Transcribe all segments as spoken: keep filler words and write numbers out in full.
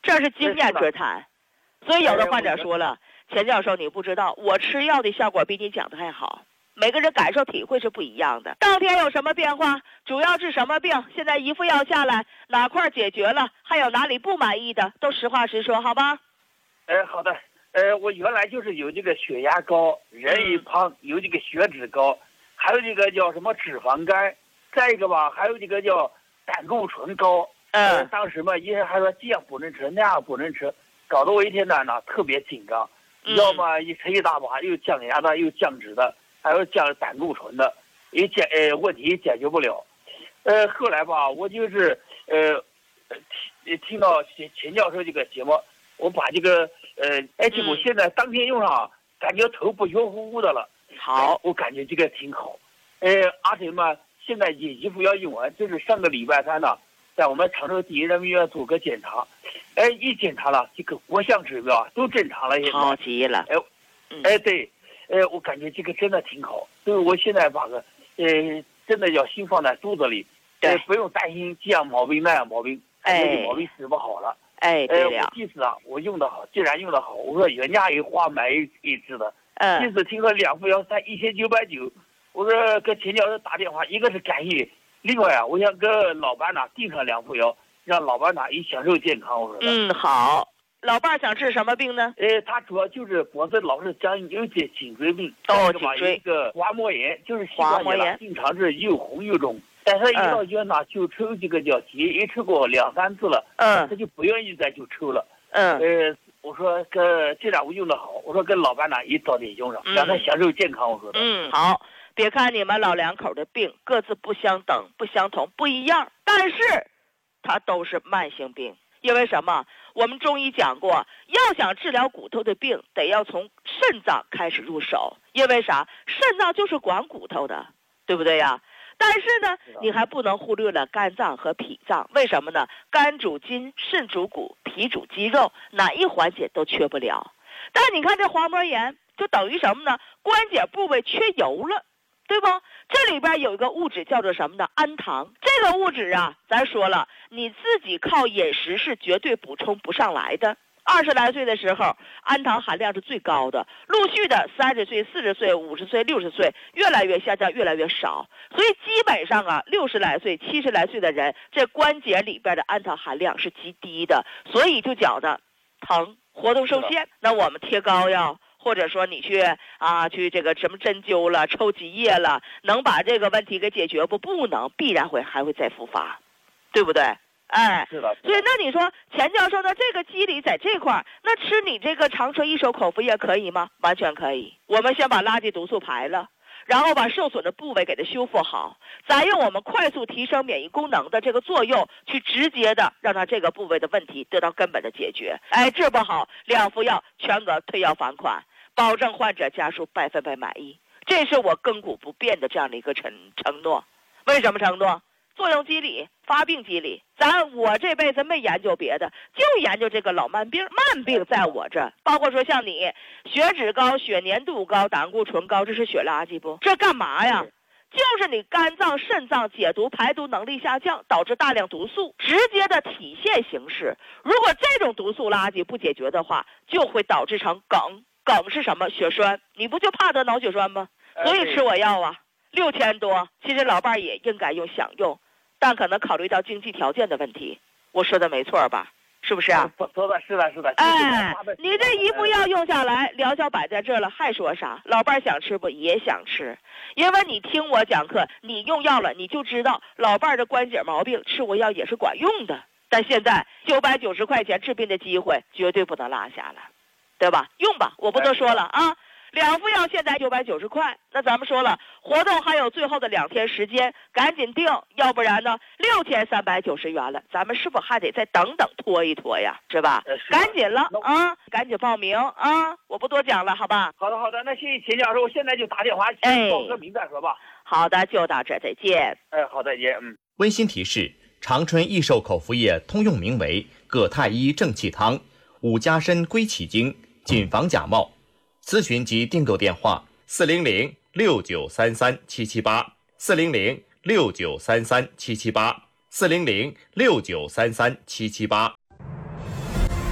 这是经验之谈。所以有的患者说了，钱教授你不知道，我吃药的效果比你讲的还好。每个人感受体会是不一样的。当天有什么变化，主要是什么病，现在一副药下来哪块解决了，还有哪里不满意的，都实话实说，好吧？ 呃，好的。呃，我原来就是有这个血压高、人一胖，有这个血脂高，还有这个叫什么脂肪肝，再一个吧，还有这个叫胆固醇高。 嗯、 呃，当时嘛，医生还说这样不能吃，那样不能吃，搞得我一天到晚呢特别紧张， 嗯、 要么一吃一大把，又降压的，又降脂的。还有降胆固醇的，也解呃问题解决不了，呃后来吧，我就是呃听听到钱钱教授这个节目，我把这个呃哎结果现在当天用上，感觉头不晕乎乎的了。 好， 我感觉这个挺好。呃而且嘛，现在也衣服要用完，就是上个礼拜三呢，在我们常州第一人民医院做个检查，哎一检查了，这个各项指标都正常了。 好极了。 哎哎对。呃，我感觉这个真的挺好，所以我现在把个，呃，真的要心放在肚子里，呃，不用担心这样毛病那样毛病， 哎， 这个毛病治不好了。 哎，对了。 呃，这次啊，我用的好，既然用的好，我说原价有花买一一支的， 嗯， 这次听说两副药才一千九百九，我说给钱教授打电话，一个是感谢，另外啊，我想跟老板呢订上两副药，让老板呢也享受健康。我说的。 嗯，好。老伴儿想治什么病呢？ 呃，他主要就是脖子老是僵硬，有些颈椎病。 哦，颈椎。 一个滑膜炎，就是滑膜炎， 经常是又红又肿。但是一到医院呢，就抽这个叫血，也抽过两三次了。 嗯。 他就不愿意再就抽了。 嗯。 呃，我说跟这两我用的好，我说跟老板呢也早点用上， 嗯、 让他享受健康。我说的。 嗯，好。别看你们老两口的病各自不相等、不相同、不一样，但是它都是慢性病。因为什么？我们中医讲过，要想治疗骨头的病，得要从肾脏开始入手。因为啥？肾脏就是管骨头的，对不对呀？但是呢，你还不能忽略了肝脏和脾脏。为什么呢？肝主筋，肾主骨，脾主肌肉，哪一环节都缺不了。但你看这滑膜炎，就等于什么呢？关节部位缺油了，对不？这里边有一个物质叫做什么呢？氨糖。这个物质啊，咱说了，你自己靠饮食是绝对补充不上来的。二十来岁的时候，氨糖含量是最高的，陆续的三十岁、四十岁、五十岁、六十岁，越来越下降，越来越少。所以基本上啊，六十来岁、七十来岁的人，这关节里边的氨糖含量是极低的，所以就觉得疼，活动受限。那我们贴膏药。或者说你去啊，去这个什么针灸了、抽脊液了，能把这个问题给解决不？不能，必然会还会再复发，对不对？哎， 是的。 所以那你说钱教授的这个机理在这块儿，那吃你这个长春益寿口服液可以吗？完全可以。我们先把垃圾毒素排了，然后把受损的部位给它修复好，再用我们快速提升免疫功能的这个作用，去直接的让它这个部位的问题得到根本的解决。哎，治不好，两副药全额退药返款。保证患者家属百分百满意，这是我亘古不变的这样的一个承承诺。为什么承诺？作用机理、发病机理，咱我这辈子没研究别的，就研究这个老慢病。慢病在我这，包括说像你血脂高、血粘度高、胆固醇高，这是血垃圾不？这干嘛呀？就是你肝脏、肾脏解毒排毒能力下降，导致大量毒素直接的体现形式。如果这种毒素垃圾不解决的话，就会导致成梗。梗是什么？血栓。你不就怕得脑血栓吗？所以吃我药啊，六千多。其实老伴儿也应该用，想用，但可能考虑到经济条件的问题。我说的没错吧？是不是啊？ 说的是的，是的。 哎，你这一副药用下来，疗效摆在这儿了，还说啥？老伴儿想吃不？也想吃。因为你听我讲课，你用药了，你就知道老伴儿的关节毛病吃我药也是管用的。但现在九百九十块钱治病的机会，绝对不能落下了。对吧？用吧，我不多说了啊。两副药现在九百九十块，那咱们说了，活动还有最后的两天时间，赶紧定，要不然呢，六千三百九十元了，咱们是不是还得再等等拖一拖呀？是吧？ 呃、 是赶紧了啊，赶紧报名啊！我不多讲了，好吧？ 好的，好的，那谢谢钱教授，我现在就打电话哎报个名再说吧。 好的，就到这，再见。 哎，好，再见。嗯。 温馨提示：长春益寿口服液通用名为葛太医正气汤、五加参归气经。谨防假冒，咨询及订购电话：四零零六九三三七七八，四零零六九三三七七八，四零零六九三三七七八。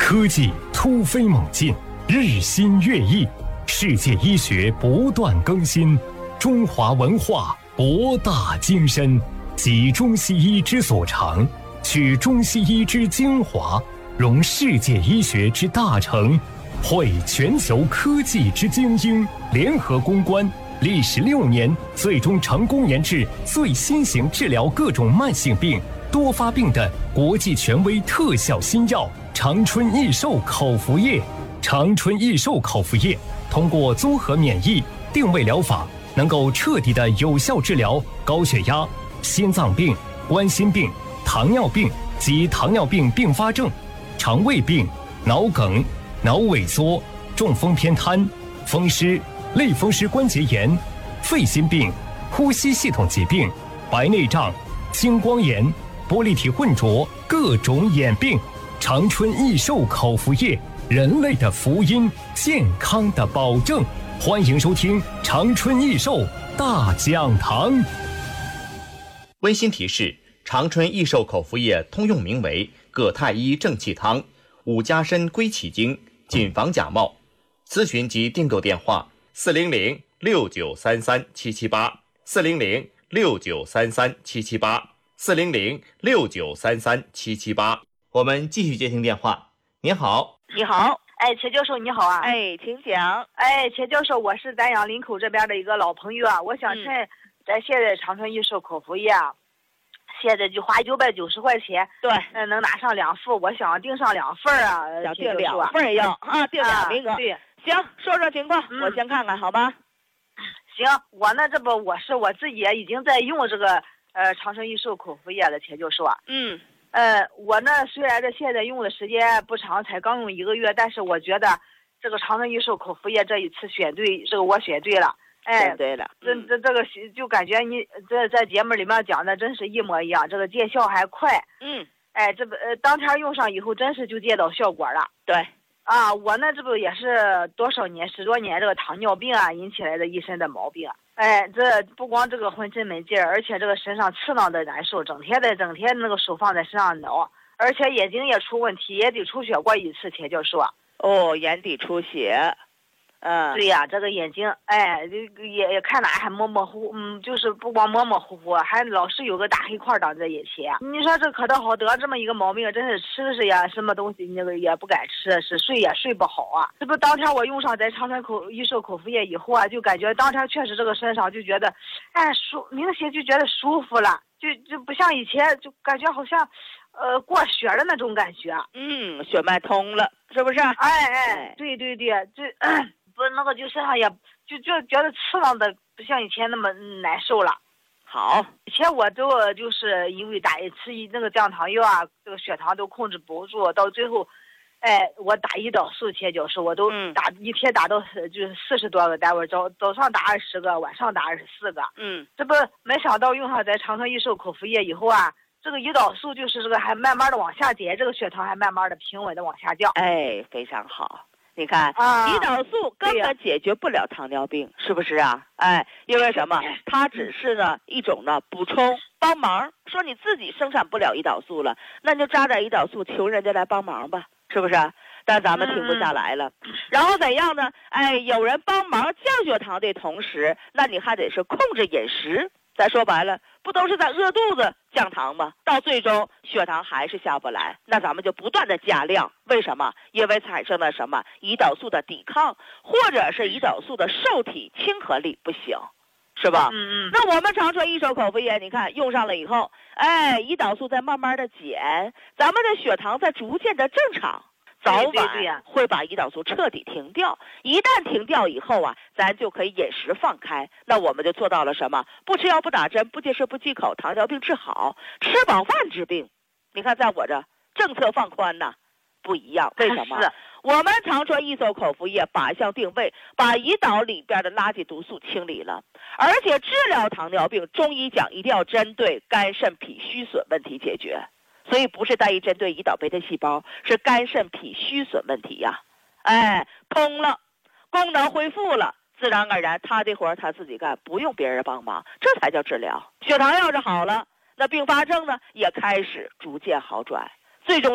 科技突飞猛进，日新月异，世界医学不断更新，中华文化博大精深，集中西医之所长，取中西医之精华，融世界医学之大成，汇全球科技之精英，联合攻关，历时六年，最终成功研制最新型治疗各种慢性病、多发病的国际权威特效新药长春益寿口服液。长春益寿口服液通过综合免疫定位疗法，能够彻底的有效治疗高血压、心脏病、冠心病、糖尿病及糖尿病并发症、肠胃病、脑梗、脑萎缩、中风偏瘫、风湿、类风湿关节炎、肺心病、呼吸系统疾病、白内障、青光眼、玻璃体混浊各种眼病。长春益寿口服液，人类的福音，健康的保证。欢迎收听长春益寿大讲堂。 温馨提示：长春益寿口服液通用名为葛太医正气汤、五加参归气经，谨防假冒。咨询及订购电话：四零零六九三三七七八，四零零六九三三七七八，四零零六九三三七七八。我们继续接听电话。您好。 你好。 哎，钱教授你好啊！ 哎，请讲。 哎，钱教授，我是丹阳林口这边的一个老朋友啊，我想趁咱现在长春益寿口服液啊，现在就花九百九十块钱， 对， 嗯，能拿上两副，我想订上两份啊， 想订两份要啊，订两名额。 啊、对， 行，说说情况， 嗯、 我先看看好吗？ 行，我呢这不我是我自己也已经在用这个呃长春益寿口服液了，钱教授啊。 嗯。 呃，我呢虽然这现在用的时间不长，才刚用一个月，但是我觉得这个长春益寿口服液这一次选对，这个我选对了，哎， 选对了， 这这这个就感觉你这在节目里面讲的真是一模一样，这个见效还快， 嗯， 哎，这不呃当天用上以后，真是就见到效果了， 对， 啊，我呢这不也是多少年十多年这个糖尿病啊引起来的一身的毛病。哎，这不光这个浑身没劲儿，而且这个身上刺挠的难受，整天的整天那个手放在身上挠，而且眼睛也出问题，眼底出血过一次，钱教授。 哦，眼底出血，嗯， 对呀、啊，这个眼睛，哎，也也看哪还模模糊，嗯，就是不光模模糊糊，还老是有个大黑块挡在眼前。你说这可倒好，得这么一个毛病，真是吃是呀，什么东西那个也不敢吃，是睡也睡不好啊。这不当天我用上咱长春口益寿口服液以后啊，就感觉当天确实这个身上就觉得，哎，舒明显就觉得舒服了，就就不像以前，就感觉好像，呃，过血的那种感觉。 嗯，血脉通了，是不是？ 哎哎，对对对，这。不，那个就身上也就就觉得刺挠的不像以前那么难受了。 好， 以前我都就是因为打吃那个降糖药啊，这个血糖都控制不住，到最后，哎，我打胰岛素，钱教授我都打、嗯、一天打到就是四十多个单位，早早上打二十个，晚上打二十四个。 嗯， 这不没想到用上咱长春益寿口服液以后啊，这个胰岛素就是这个还慢慢的往下减，这个血糖还慢慢的平稳的往下降。 哎，非常好。你看， 啊、 胰岛素根本解决不了糖尿病，是不是啊？哎，因为什么？它只是呢一种呢补充帮忙。说你自己生产不了胰岛素了，那你就扎点胰岛素，求人家来帮忙吧，是不是？但咱们停不下来了。嗯、然后怎样呢？哎，有人帮忙降血糖的同时，那你还得是控制饮食。再说白了，不都是在饿肚子降糖吗？到最终血糖还是下不来，那咱们就不断的加量。为什么？因为产生了什么？胰岛素的抵抗，或者是胰岛素的受体亲和力不行，是吧？ 嗯嗯。 那我们长春益寿口服液，你看用上了以后，哎，胰岛素在慢慢的减，咱们的血糖在逐渐的正常。早晚会把胰岛素彻底停掉，一旦停掉以后啊，咱就可以饮食放开，那我们就做到了什么？不吃药不打针，不戒食不忌口，糖尿病治好，吃饱饭治病。你看在我这政策放宽呐，不一样。为什么？我们长春益寿口服液靶向定位，把胰岛里边的垃圾毒素清理了，而且治疗糖尿病，中医讲一定要针对肝肾脾虚损问题解决。所以不是单一针对胰岛贝塔细胞，是肝肾脾虚损问题呀、啊，哎，通了，功能恢复了，自然而然他的活他自己干，不用别人帮忙，这才叫治疗。血糖要是好了，那并发症呢也开始逐渐好转，最终